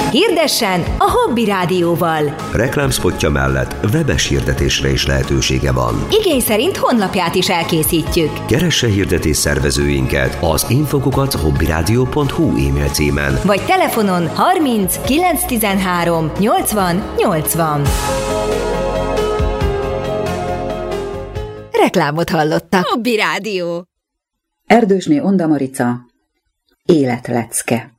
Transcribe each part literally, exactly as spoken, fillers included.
Hirdessen a Hobby Rádióval. Reklámszpotja mellett webes hirdetésre is lehetősége van. Igény szerint honlapját is elkészítjük. Keresse hirdetés szervezőinket az infokukat hobbyradio pont hu e-mail címen. Vagy telefonon harminc kilenc tizenhárom nyolcvan nyolcvan. Reklámot hallottak. Hobby Rádió. Erdősné Onda Marica, életlecke.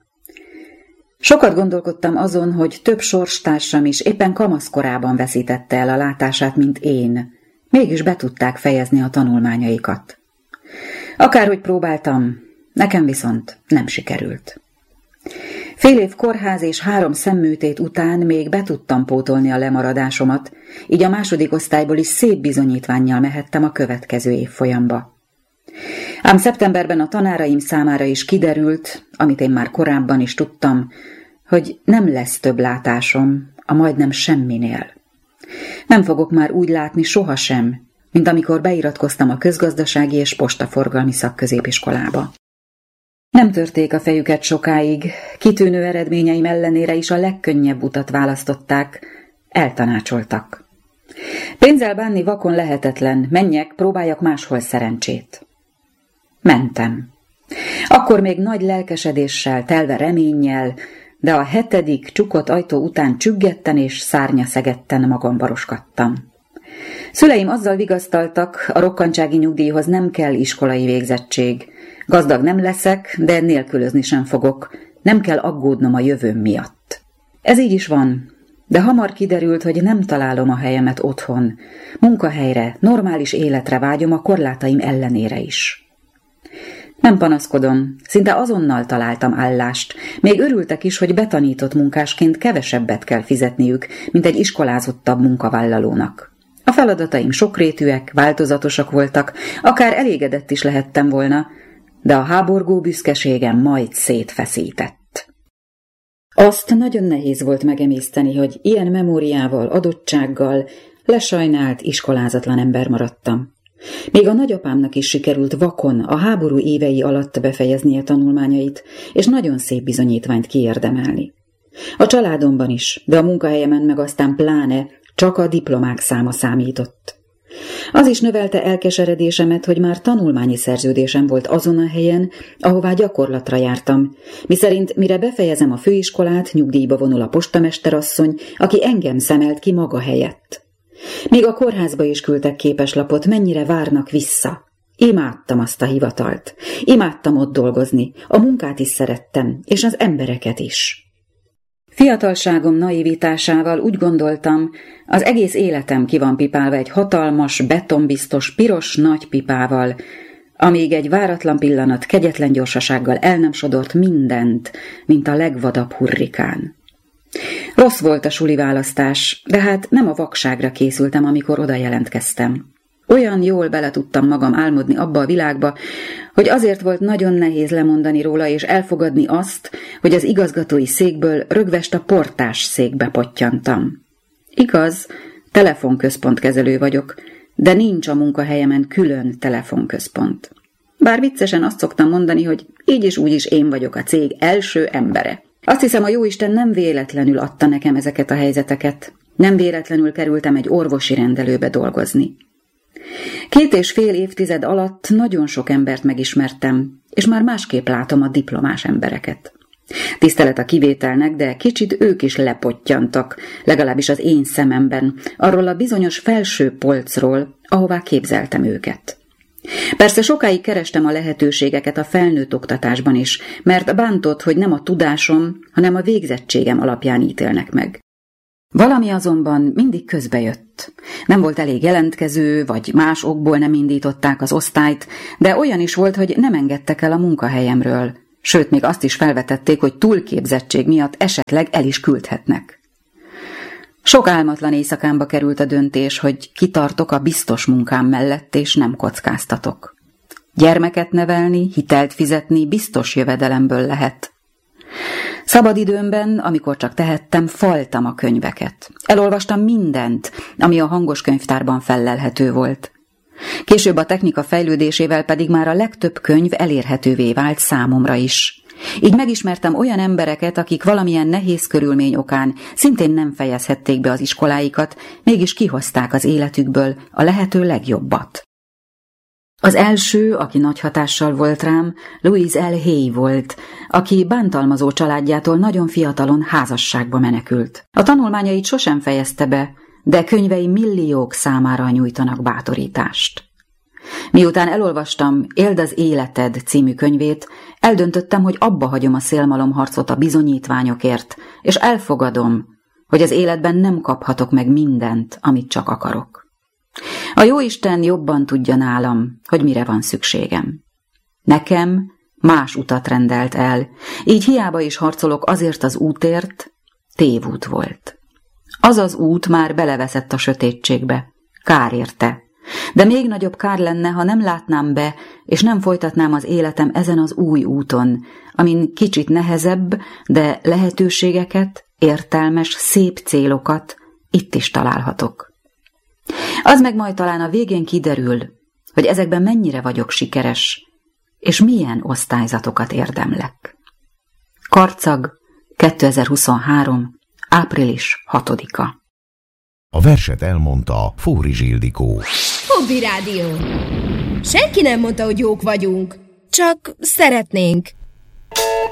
Sokat gondolkodtam azon, hogy több sorstársam is éppen kamaszkorában veszítette el a látását, mint én. Mégis be tudták fejezni a tanulmányaikat. Akárhogy próbáltam, nekem viszont nem sikerült. Fél év kórház és három szemműtét után még be tudtam pótolni a lemaradásomat, így a második osztályból is szép bizonyítvánnyal mehettem a következő évfolyamba. Ám szeptemberben a tanáraim számára is kiderült, amit én már korábban is tudtam, hogy nem lesz több látásom a majdnem semminél. Nem fogok már úgy látni sohasem, mint amikor beiratkoztam a közgazdasági és postaforgalmi szakközépiskolába. Nem törték a fejüket sokáig, kitűnő eredményeim ellenére is a legkönnyebb utat választották, eltanácsoltak. Pénzzel bánni vakon lehetetlen, menjek, próbáljak máshol szerencsét. Mentem. Akkor még nagy lelkesedéssel, telve reménnyel, de a hetedik csukott ajtó után csüggetten és szárnyaszegetten magamba roskadtam. Szüleim azzal vigasztaltak, a rokkantsági nyugdíjhoz nem kell iskolai végzettség. Gazdag nem leszek, de nélkülözni sem fogok. Nem kell aggódnom a jövőm miatt. Ez így is van, de hamar kiderült, hogy nem találom a helyemet otthon. Munkahelyre, normális életre vágyom a korlátaim ellenére is. Nem panaszkodom, szinte azonnal találtam állást. Még örültek is, hogy betanított munkásként kevesebbet kell fizetniük, mint egy iskolázottabb munkavállalónak. A feladataim sokrétűek, változatosak voltak, akár elégedett is lehettem volna, de a háborgó büszkeségem majd szétfeszített. Azt nagyon nehéz volt megemészteni, hogy ilyen memóriával, adottsággal lesajnált, iskolázatlan ember maradtam. Még a nagyapámnak is sikerült vakon a háború évei alatt befejeznie tanulmányait, és nagyon szép bizonyítványt kiérdemelni. A családomban is, de a munkahelyemen meg aztán pláne csak a diplomák száma számított. Az is növelte elkeseredésemet, hogy már tanulmányi szerződésem volt azon a helyen, ahová gyakorlatra jártam, miszerint mire befejezem a főiskolát, nyugdíjba vonul a postamesterasszony, aki engem szemelt ki maga helyett. Még a kórházba is küldtek képeslapot, mennyire várnak vissza. Imádtam azt a hivatalt. Imádtam ott dolgozni. A munkát is szerettem, és az embereket is. Fiatalságom naivitásával úgy gondoltam, az egész életem ki van pipálva egy hatalmas, betonbiztos, piros nagy pipával, amíg egy váratlan pillanat kegyetlen gyorsasággal el nem sodort mindent, mint a legvadabb hurrikán. Rossz volt a suli választás, de hát nem a vakságra készültem, amikor oda jelentkeztem. Olyan jól bele tudtam magam álmodni abba a világba, hogy azért volt nagyon nehéz lemondani róla és elfogadni azt, hogy az igazgatói székből rögvest a portás székbe pottyantam. Igaz, telefonközpontkezelő vagyok, de nincs a munkahelyemen külön telefonközpont. Bár viccesen azt szoktam mondani, hogy így is úgy is én vagyok a cég első embere. Azt hiszem, a jóisten nem véletlenül adta nekem ezeket a helyzeteket. Nem véletlenül kerültem egy orvosi rendelőbe dolgozni. Két és fél évtized alatt nagyon sok embert megismertem, és már másképp látom a diplomás embereket. Tisztelet a kivételnek, de kicsit ők is lepottyantak, legalábbis az én szememben, arról a bizonyos felső polcról, ahová képzeltem őket. Persze sokáig kerestem a lehetőségeket a felnőtt oktatásban is, mert bántott, hogy nem a tudásom, hanem a végzettségem alapján ítélnek meg. Valami azonban mindig közbejött. Nem volt elég jelentkező, vagy más okból nem indították az osztályt, de olyan is volt, hogy nem engedtek el a munkahelyemről, sőt, még azt is felvetették, hogy túlképzettség miatt esetleg el is küldhetnek. Sok álmatlan éjszakámba került a döntés, hogy kitartok a biztos munkám mellett, és nem kockáztatok. Gyermeket nevelni, hitelt fizetni biztos jövedelemből lehet. Szabadidőmben, amikor csak tehettem, faltam a könyveket. Elolvastam mindent, ami a hangos könyvtárban fellelhető volt. Később a technika fejlődésével pedig már a legtöbb könyv elérhetővé vált számomra is. Így megismertem olyan embereket, akik valamilyen nehéz körülmény okán szintén nem fejezhették be az iskoláikat, mégis kihozták az életükből a lehető legjobbat. Az első, aki nagy hatással volt rám, Louise L. Hay volt, aki bántalmazó családjától nagyon fiatalon házasságba menekült. A tanulmányait sosem fejezte be, de könyvei milliók számára nyújtanak bátorítást. Miután elolvastam Éld az életed című könyvét, eldöntöttem, hogy abba hagyom a szélmalomharcot a bizonyítványokért, és elfogadom, hogy az életben nem kaphatok meg mindent, amit csak akarok. A Jóisten jobban tudja nálam, hogy mire van szükségem. Nekem más utat rendelt el, így hiába is harcolok azért az útért, tévút volt. Az az út már beleveszett a sötétségbe, kár érte. De még nagyobb kár lenne, ha nem látnám be, és nem folytatnám az életem ezen az új úton, amin kicsit nehezebb, de lehetőségeket, értelmes, szép célokat itt is találhatok. Az meg majd talán a végén kiderül, hogy ezekben mennyire vagyok sikeres, és milyen osztályzatokat érdemlek. Karcag, kétezer-huszonhárom. április hatodika. A verset elmondta Fórizs Ildikó. Hobby Rádió. Senki nem mondta, hogy jók vagyunk, csak szeretnénk.